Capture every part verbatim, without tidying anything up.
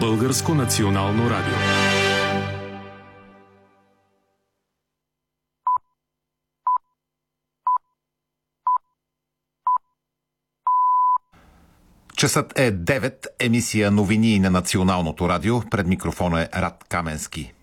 Българско национално радио. Часът е девет, емисия новини на Националното радио. Пред микрофона е Рад Каменски.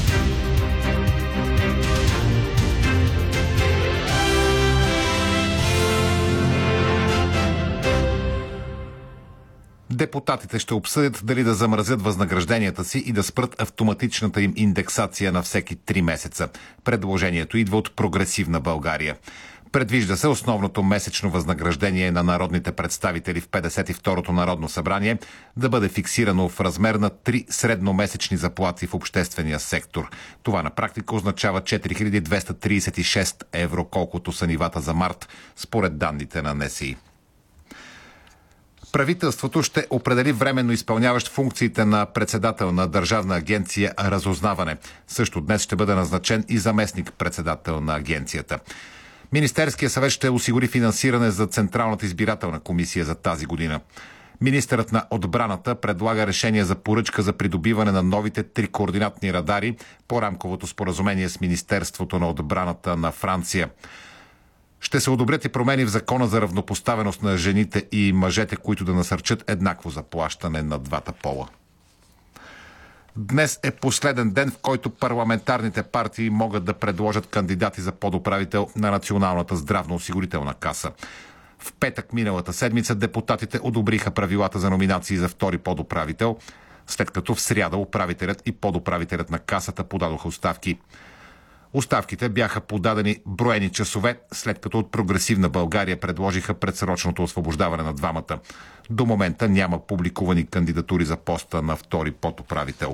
Депутатите ще обсъдят дали да замразят възнагражденията си и да спрат автоматичната им индексация на всеки три месеца. Предложението идва от Прогресивна България. Предвижда се основното месечно възнаграждение на народните представители в петдесет и второто Народно събрание да бъде фиксирано в размер на три средномесечни заплати в обществения сектор. Това на практика означава четири хиляди двеста тридесет и шест евро, колкото са нивата за март, според данните на НСИ. Правителството ще определи временно изпълняващ функциите на председател на Държавна агенция Разузнаване. Също днес ще бъде назначен и заместник-председател на агенцията. Министерския съвет ще осигури финансиране за Централната избирателна комисия за тази година. Министърът на отбраната предлага решение за поръчка за придобиване на новите три координатни радари по рамковото споразумение с Министерството на отбраната на Франция. Ще се одобрят и промени в Закона за равнопоставеност на жените и мъжете, които да насърчат еднакво заплащане на двата пола. Днес е последен ден, в който парламентарните партии могат да предложат кандидати за подуправител на Националната здравноосигурителна каса. В петък миналата седмица депутатите одобриха правилата за номинации за втори подуправител, след като в сряда управителят и подуправителят на касата подадоха оставки. Оставките бяха подадени броени часове, след като от Прогресивна България предложиха предсрочното освобождаване на двамата. До момента няма публикувани кандидатури за поста на втори подуправител.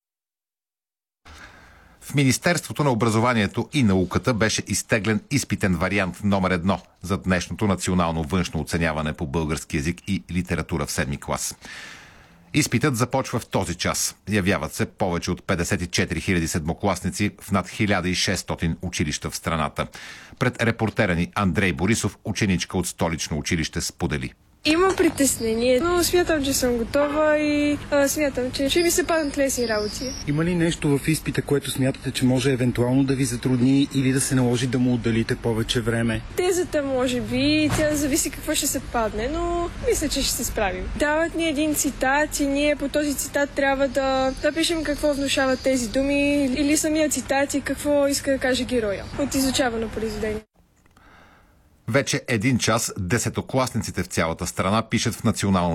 В Министерството на образованието и науката беше изтеглен изпитен вариант номер едно за днешното национално външно оценяване по български език и литература в седми клас. Изпитът започва в този час. Явяват се повече от петдесет и четири хиляди седмокласници в над хиляда и шестстотин училища в страната. Пред репортера ни Андрей Борисов, ученичка от столично училище, сподели. Има притеснение, но смятам, че съм готова и а, смятам, че ще ми се паднат лесни работи. Има ли нещо в изпита, което смятате, че може евентуално да ви затрудни или да се наложи да му отделите повече време? Тезата може би, тя зависи какво ще се падне, но мисля, че ще се справим. Дават ни един цитат и ние по този цитат трябва да, да пишем какво внушават тези думи или самия цитат и какво иска да каже героя от изучавано произведение. Вече един час десетокласниците в цялата страна пишат в национално